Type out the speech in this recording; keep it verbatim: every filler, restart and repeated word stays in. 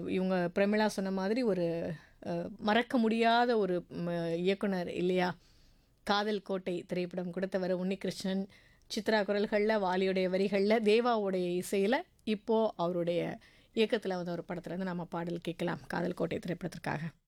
இவங்க பிரமிளா சொன்ன மாதிரி ஒரு அஹ், மறக்க முடியாத ஒரு ம், இயக்குனர் இல்லையா? காதல் கோட்டை திரைப்படம் கொடுத்தவர் உன்னிகிருஷ்ணன். சித்ரா குரல்களில், வாலியுடைய வரிகளில், தேவாவுடைய இசையில், இப்போது அவருடைய இயக்கத்தில் வந்த ஒரு படத்துலேருந்து நம்ம பாடல் கேட்கலாம் காதல் கோட்டை திரைப்படத்திற்காக.